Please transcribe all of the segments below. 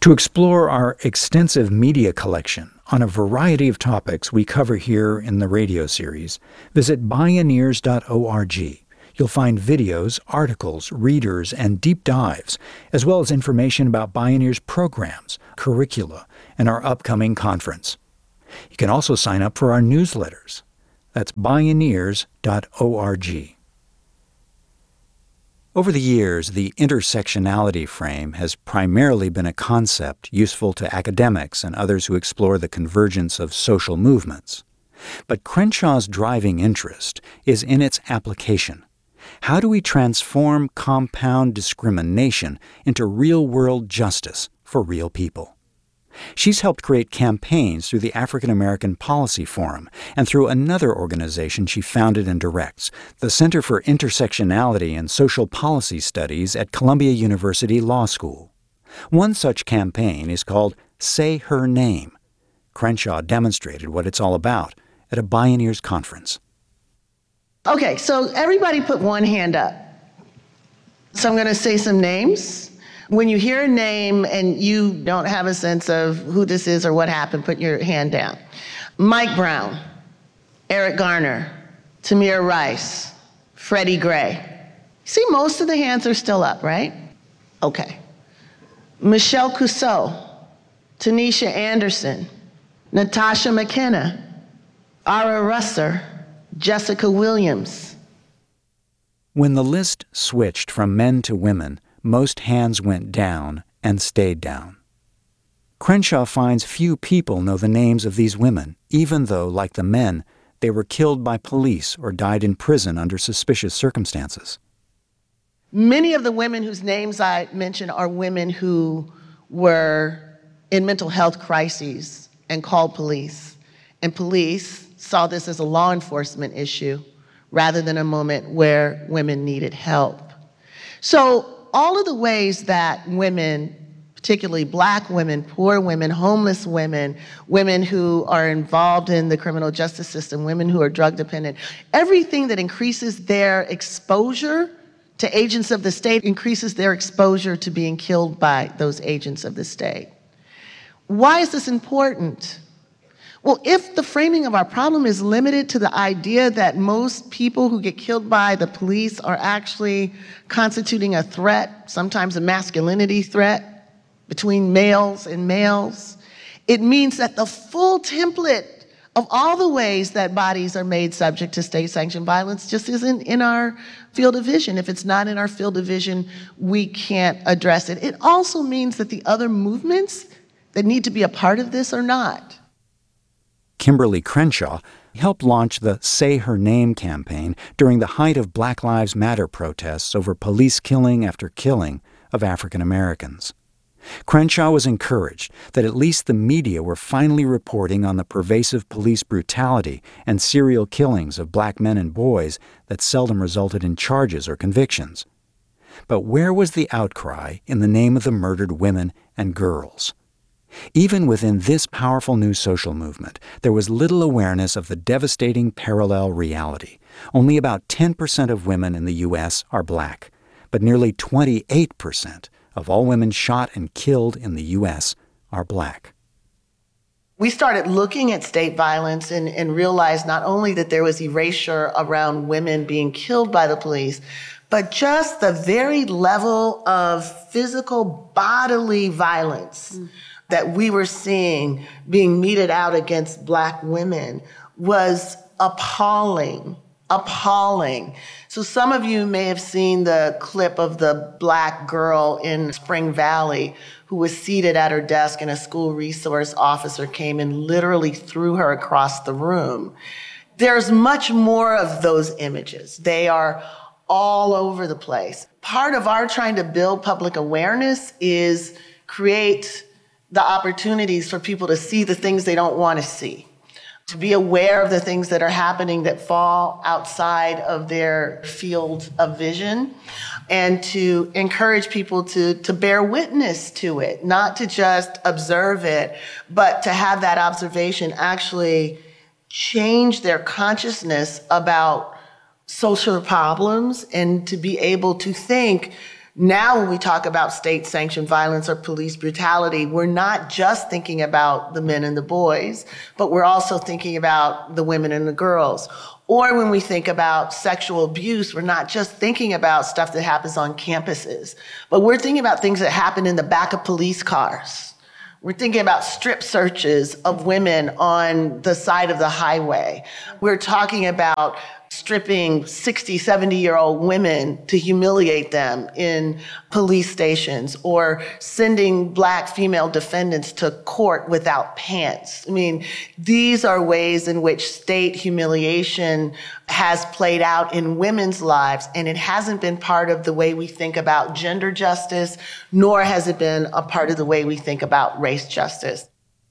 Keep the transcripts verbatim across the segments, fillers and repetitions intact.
To explore our extensive media collection on a variety of topics we cover here in the radio series, visit bioneers dot org. You'll find videos, articles, readers, and deep dives, as well as information about Bioneers programs, curricula, and our upcoming conference. You can also sign up for our newsletters. That's bioneers dot org. Over the years, the intersectionality frame has primarily been a concept useful to academics and others who explore the convergence of social movements. But Crenshaw's driving interest is in its application. How do we transform compound discrimination into real-world justice for real people? She's helped create campaigns through the African American Policy Forum and through another organization she founded and directs, the Center for Intersectionality and Social Policy Studies at Columbia University Law School. One such campaign is called Say Her Name. Crenshaw demonstrated what it's all about at a Bioneers conference. Okay, so everybody put one hand up. So I'm going to say some names. When you hear a name and you don't have a sense of who this is or what happened, put your hand down. Mike Brown, Eric Garner, Tamir Rice, Freddie Gray. See, most of the hands are still up, right? Okay. Michelle Cusseau, Tanisha Anderson, Natasha McKenna, Ara Russer, Jessica Williams. When the list switched from men to women, most hands went down and stayed down. Crenshaw finds few people know the names of these women, even though, like the men, they were killed by police or died in prison under suspicious circumstances. Many of the women whose names I mentioned are women who were in mental health crises and called police. And police saw this as a law enforcement issue rather than a moment where women needed help. So all of the ways that women, particularly Black women, poor women, homeless women, women who are involved in the criminal justice system, women who are drug dependent, everything that increases their exposure to agents of the state increases their exposure to being killed by those agents of the state. Why is this important? Well, if the framing of our problem is limited to the idea that most people who get killed by the police are actually constituting a threat, sometimes a masculinity threat between males and males, it means that the full template of all the ways that bodies are made subject to state-sanctioned violence just isn't in our field of vision. If it's not in our field of vision, we can't address it. It also means that the other movements that need to be a part of this are not. Kimberly Crenshaw helped launch the Say Her Name campaign during the height of Black Lives Matter protests over police killing after killing of African Americans. Crenshaw was encouraged that at least the media were finally reporting on the pervasive police brutality and serial killings of Black men and boys that seldom resulted in charges or convictions. But where was the outcry in the name of the murdered women and girls? Even within this powerful new social movement, there was little awareness of the devastating parallel reality. Only about ten percent of women in the U S are Black, but nearly twenty-eight percent of all women shot and killed in the U S are Black. We started looking at state violence and, and realized not only that there was erasure around women being killed by the police, but just the very level of physical bodily violence mm. that we were seeing being meted out against Black women was appalling, appalling. So some of you may have seen the clip of the Black girl in Spring Valley who was seated at her desk and a school resource officer came and literally threw her across the room. There's much more of those images. They are all over the place. Part of our trying to build public awareness is create the opportunities for people to see the things they don't want to see, to be aware of the things that are happening that fall outside of their field of vision, and to encourage people to, to bear witness to it, not to just observe it, but to have that observation actually change their consciousness about social problems and to be able to think Now, when we talk about state-sanctioned violence or police brutality, we're not just thinking about the men and the boys, but we're also thinking about the women and the girls. Or when we think about sexual abuse, we're not just thinking about stuff that happens on campuses, but we're thinking about things that happen in the back of police cars. We're thinking about strip searches of women on the side of the highway. We're talking about stripping sixty, seventy-year-old women to humiliate them in police stations, or sending Black female defendants to court without pants. I mean, these are ways in which state humiliation has played out in women's lives, and it hasn't been part of the way we think about gender justice, nor has it been a part of the way we think about race justice.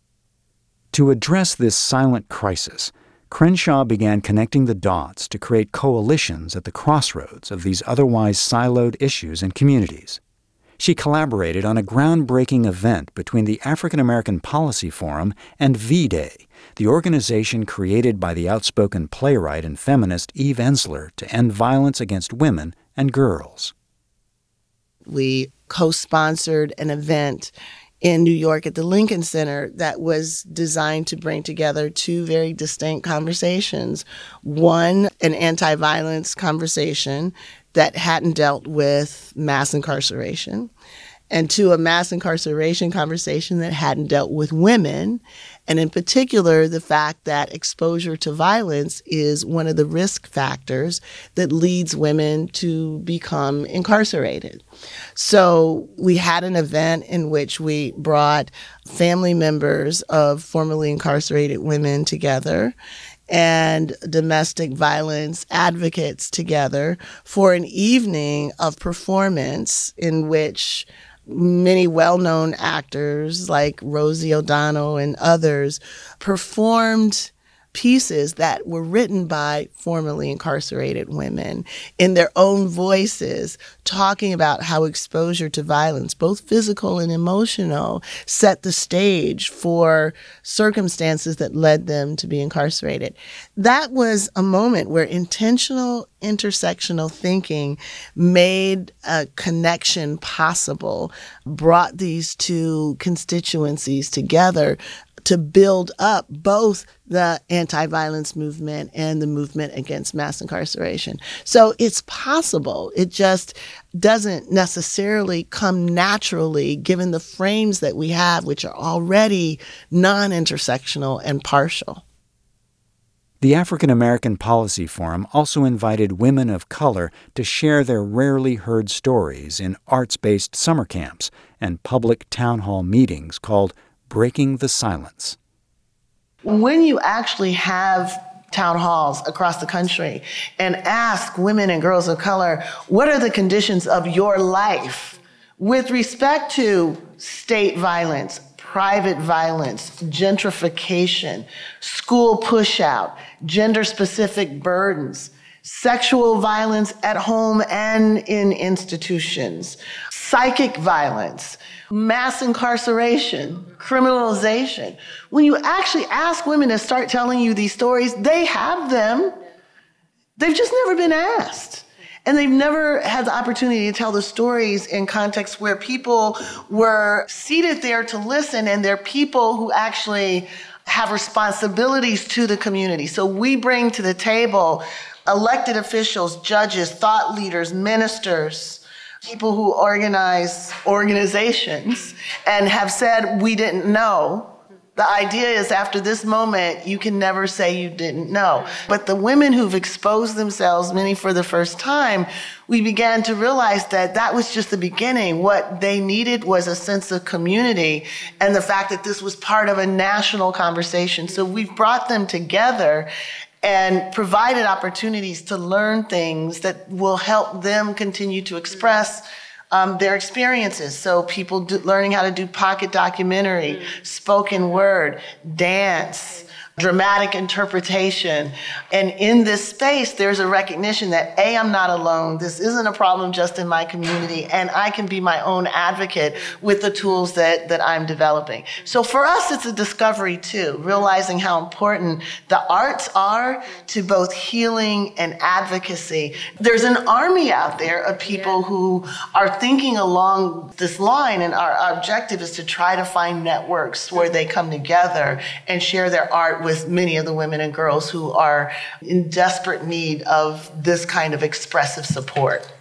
To address this silent crisis, Crenshaw began connecting the dots to create coalitions at the crossroads of these otherwise siloed issues and communities. She collaborated on a groundbreaking event between the African American Policy Forum and V-Day, the organization created by the outspoken playwright and feminist Eve Ensler to end violence against women and girls. We co-sponsored an event in New York at the Lincoln Center that was designed to bring together two very distinct conversations. One, an anti-violence conversation that hadn't dealt with mass incarceration, and two, a mass incarceration conversation that hadn't dealt with women, and in particular, the fact that exposure to violence is one of the risk factors that leads women to become incarcerated. So we had an event in which we brought family members of formerly incarcerated women together and domestic violence advocates together for an evening of performance in which many well-known actors like Rosie O'Donnell and others performed pieces that were written by formerly incarcerated women in their own voices, talking about how exposure to violence, both physical and emotional, set the stage for circumstances that led them to be incarcerated. That was a moment where intentional intersectional thinking made a connection possible, brought these two constituencies together to build up both the anti-violence movement and the movement against mass incarceration. So it's possible. It just doesn't necessarily come naturally given the frames that we have, which are already non-intersectional and partial. The African American Policy Forum also invited women of color to share their rarely heard stories in arts-based summer camps and public town hall meetings called Breaking the Silence. When you actually have town halls across the country and ask women and girls of color, what are the conditions of your life with respect to state violence, private violence, gentrification, school pushout, gender-specific burdens, sexual violence at home and in institutions, psychic violence, mass incarceration, criminalization. When you actually ask women to start telling you these stories, they have them. They've just never been asked. And they've never had the opportunity to tell the stories in contexts where people were seated there to listen, and they're people who actually have responsibilities to the community. So we bring to the table elected officials, judges, thought leaders, ministers, people who organize organizations and have said, we didn't know. The idea is after this moment, you can never say you didn't know. But the women who've exposed themselves, many for the first time, we began to realize that that was just the beginning. What they needed was a sense of community and the fact that this was part of a national conversation. So we've brought them together and provided opportunities to learn things that will help them continue to express um, their experiences. So people do, learning how to do pocket documentary, spoken word, dance, dramatic interpretation. And in this space, there's a recognition that, A, I'm not alone. This isn't a problem just in my community, and I can be my own advocate with the tools that, that I'm developing. So for us, it's a discovery too, realizing how important the arts are to both healing and advocacy. There's an army out there of people who are thinking along this line, and our, our objective is to try to find networks where they come together and share their art with many of the women and girls who are in desperate need of this kind of expressive support.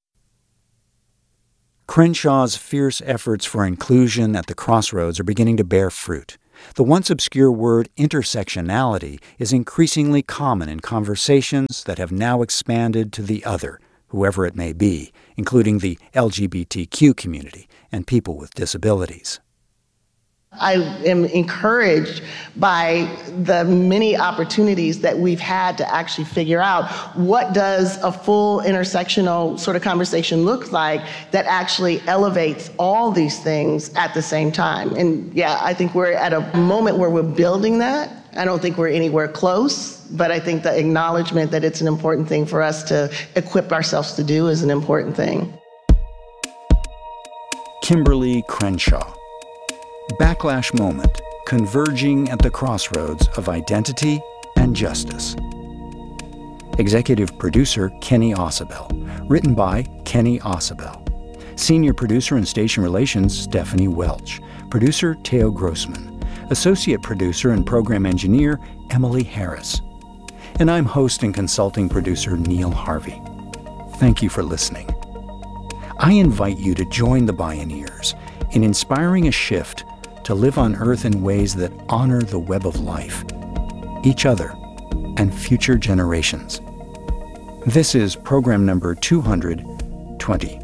Crenshaw's fierce efforts for inclusion at the crossroads are beginning to bear fruit. The once obscure word intersectionality is increasingly common in conversations that have now expanded to the other, whoever it may be, including the L G B T Q community and people with disabilities. I am encouraged by the many opportunities that we've had to actually figure out what does a full intersectional sort of conversation look like that actually elevates all these things at the same time. And yeah, I think we're at a moment where we're building that. I don't think we're anywhere close, but I think the acknowledgement that it's an important thing for us to equip ourselves to do is an important thing. Kimberly Crenshaw. Backlash Moment, converging at the crossroads of identity and justice. Executive producer Kenny Ausubel. Written by Kenny Ausubel. Senior producer and station relations Stephanie Welch. Producer Theo Grossman. Associate producer and program engineer Emily Harris. And I'm host and consulting producer Neil Harvey. Thank you for listening. I invite you to join the Bioneers in inspiring a shift to live on Earth in ways that honor the web of life, each other, and future generations. This is program number two hundred twenty.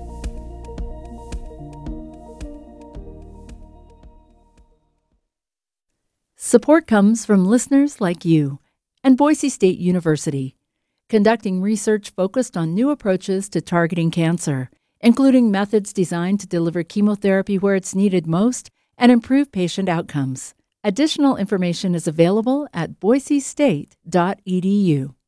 Support comes from listeners like you and Boise State University, conducting research focused on new approaches to targeting cancer, including methods designed to deliver chemotherapy where it's needed most and improve patient outcomes. Additional information is available at boise state dot e d u.